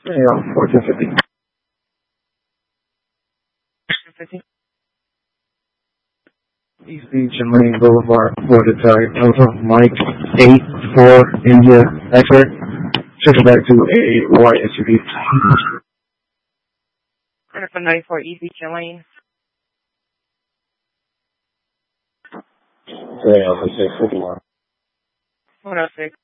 Yeah, 1450. 50. East Beach and Lane Boulevard, Florida Tire, Alpha Mike 84 India X-ray. Circle back to a white SUV. Running from 94 East Beach and Lane. Yeah, Alpha 651. 106.